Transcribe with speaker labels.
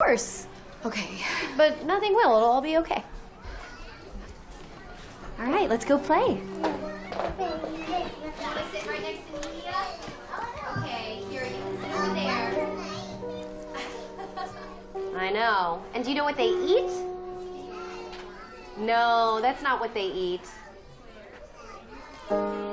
Speaker 1: course. Okay, but nothing will. It'll all be okay. All right, let's go play.
Speaker 2: Want to sit right next to Media? Okay, here, you can sit over there.
Speaker 1: I know. And do you know what they eat? No, that's not what they eat.